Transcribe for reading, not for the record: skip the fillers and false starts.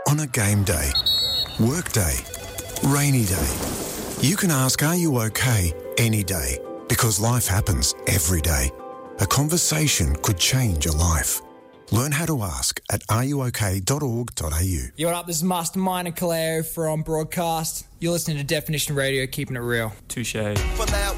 On a game day, work day, rainy day, you can ask, are you okay, any day, because life happens every day. A conversation could change your life. Learn how to ask at areyouok.org.au. Yo, what up? This is Mastermind and Kaleo from Broadcast. You're listening to Definition Radio, keeping it real. Touche. For that